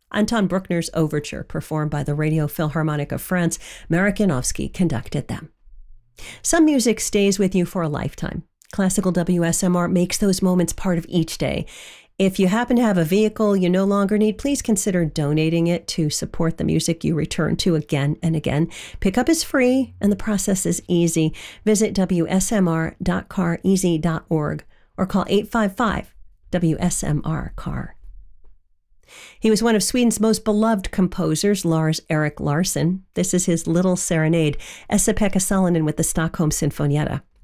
Anton Bruckner's Overture, performed by the Radio Philharmonic of France. Marek Janowski conducted them. Some music stays with you for a lifetime. Classical WSMR makes those moments part of each day. If you happen to have a vehicle you no longer need, please consider donating it to support the music you return to again and again. Pickup is free and the process is easy. Visit wsmr.careasy.org or call 855-WSMR-CAR. He was one of Sweden's most beloved composers, Lars-Erik Larsson. This is his Little Serenade, Esa-Pekka Salonen with the Stockholm Sinfonietta.